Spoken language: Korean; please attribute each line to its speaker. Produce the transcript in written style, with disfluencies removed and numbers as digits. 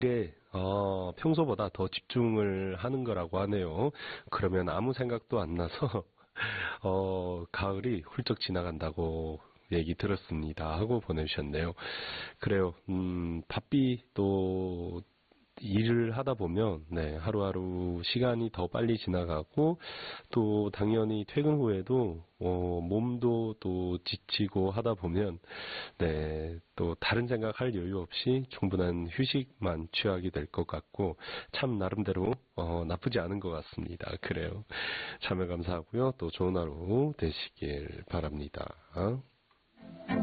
Speaker 1: 꽤 평소보다 더 집중을 하는 거라고 하네요. 그러면 아무 생각도 안 나서 가을이 훌쩍 지나간다고 얘기 들었습니다 하고 보내주셨네요. 그래요. 바삐 또 일을 하다 보면 하루하루 시간이 더 빨리 지나가고 또 당연히 퇴근 후에도 몸도 또 지치고 하다 보면 또 다른 생각할 여유 없이 충분한 휴식만 취하게 될 것 같고 참 나름대로 나쁘지 않은 것 같습니다. 그래요. 참여 감사하고요. 또 좋은 하루 되시길 바랍니다.